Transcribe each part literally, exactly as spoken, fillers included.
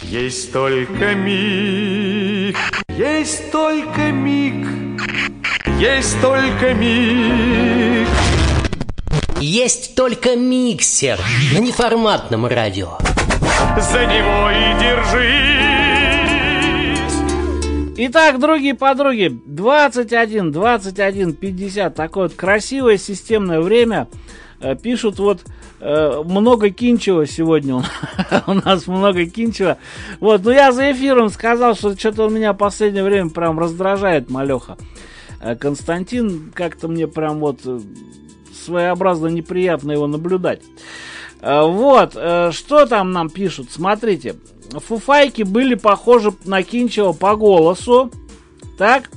Есть только миг, есть только миг, есть только миг. Есть только миксер на неформатном радио. За него и держись. Итак, другие подруги, двадцать один, двадцать один, пятьдесят. Такое вот красивое системное время. Пишут вот э, много Кинчева сегодня. У нас много Кинчева. Вот, но я за эфиром сказал, что что-то он меня в последнее время прям раздражает, малеха. Константин, как-то мне прям вот своеобразно неприятно его наблюдать. Вот, что там нам пишут? Смотрите, фуфайки были похожи на Кинчева по голосу. Так.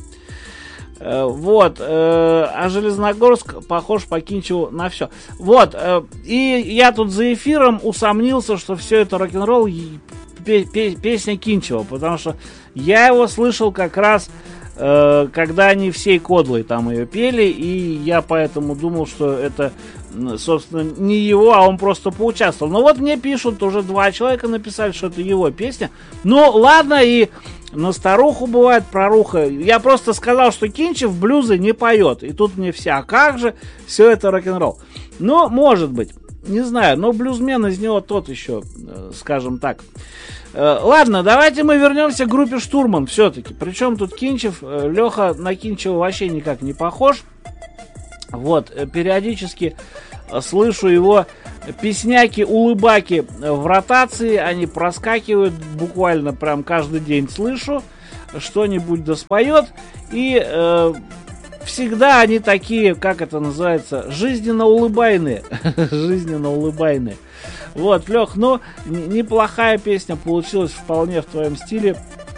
Вот, а Железногорск похож по Кинчеву на все. Вот, и я тут за эфиром усомнился, что все это рок-н-ролл песня Кинчева, потому что я его слышал как раз, когда они всей кодлой там ее пели, и я поэтому думал, что это, собственно, не его, а он просто поучаствовал. Но вот мне пишут, уже два человека написали, что это его песня. Ну, ладно, и на старуху бывает проруха. Я просто сказал, что Кинчев блюзы не поет. И тут мне все, а как же, все это рок-н-ролл. Ну, может быть, не знаю, но блюзмен из него тот еще, скажем так. Ладно, давайте мы вернемся к группе «Штурман» все-таки. Причем тут Кинчев, Леха на Кинчева вообще никак не похож. Вот, периодически слышу его песняки-улыбаки в ротации. Они проскакивают буквально прям каждый день слышу. Что-нибудь да споет. И э, всегда они такие, как это называется, жизненно улыбайные. Жизненно улыбайные. Вот, Лех, ну, неплохая песня получилась вполне в твоем стиле.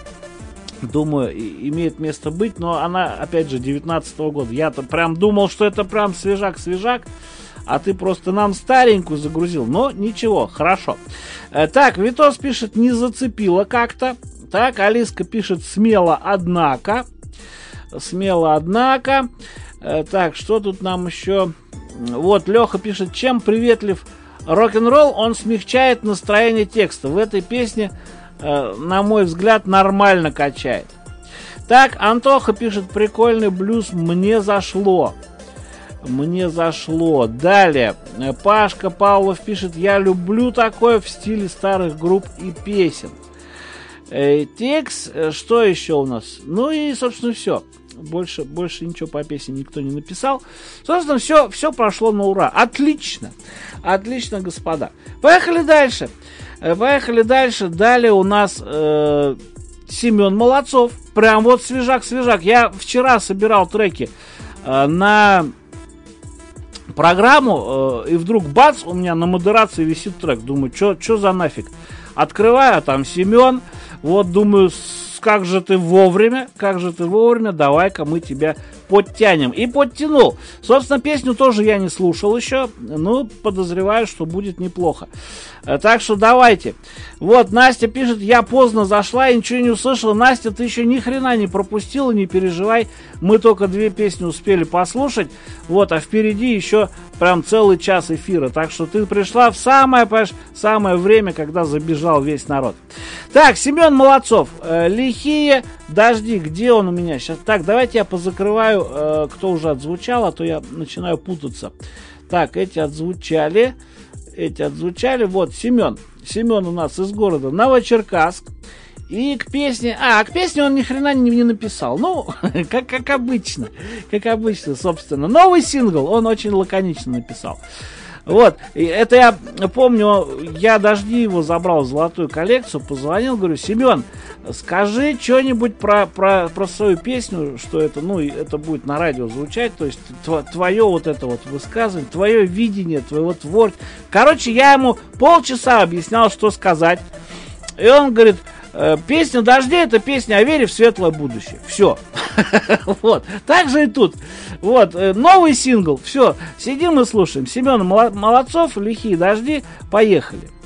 Думаю, имеет место быть, но она, опять же, девятнадцатого года. Я-то прям думал, что это прям свежак-свежак, а ты просто нам старенькую загрузил. Но ничего, хорошо. Так, Витос пишет, не зацепило как-то. Так, Алиска пишет, смело, однако. Смело, однако. Так, что тут нам еще? Вот, Леха пишет, чем приветлив рок-н-ролл, он смягчает настроение текста. В этой песне, э, на мой взгляд, нормально качает. Так, Антоха пишет, прикольный блюз, мне зашло. Мне зашло. Далее, Пашка Павлов пишет, я люблю такое в стиле старых групп и песен. Э, текст, что еще у нас? Ну и, собственно, все. Больше, больше ничего по песне никто не написал. Собственно, все, все прошло на ура. Отлично. Отлично, господа. Поехали дальше. Поехали дальше. Далее у нас э, Семен Молодцов. Прям вот свежак-свежак. Я вчера собирал треки э, на программу, э, и вдруг бац, у меня на модерации висит трек. Думаю, что за нафиг? Открываю, а там Семен. Вот, думаю, как же ты вовремя, как же ты вовремя, давай-ка мы тебя подтянем. И подтянул. Собственно, песню тоже я не слушал еще, но подозреваю, что будет неплохо. Так что давайте. Вот, Настя пишет, я поздно зашла и ничего не услышала. Настя, ты еще ни хрена не пропустила, не переживай. Мы только две песни успели послушать. Вот, а впереди еще прям целый час эфира. Так что ты пришла в самое, понимаешь, самое время, когда забежал весь народ. Так, Семен Молодцов. Э, лихие дожди. Где он у меня сейчас? Так, давайте я позакрываю, э, кто уже отзвучал, а то я начинаю путаться. Так, эти отзвучали. Эти отзвучали. Вот, Семен. Семен у нас из города Новочеркасск. И к песне... А, к песне он ни хрена не, не написал. Ну, как, как обычно. Как обычно, собственно. Новый сингл он очень лаконично написал. Вот. И это я помню, я «Дожди» его забрал в золотую коллекцию, позвонил, говорю, Семен, скажи что-нибудь про, про, про свою песню, что это, ну, это будет на радио звучать, то есть тв- твое вот это вот высказывание, твое видение, твоего творчества. Короче, я ему полчаса объяснял, что сказать. И он говорит, песня «Дожди» — это песня о вере в светлое будущее. Все. Вот. Так же и тут. Вот. Новый сингл. Все. Сидим и слушаем. Семен Молодцов, «Лихие дожди». Поехали.